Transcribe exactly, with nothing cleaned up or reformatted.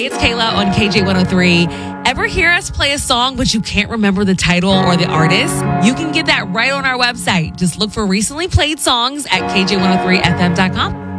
Hey, it's Kayla on K J one oh three. Ever hear us play a song, but you can't remember the title or the artist? You can get that right on our website. Just look for recently played songs at K J one oh three F M dot com.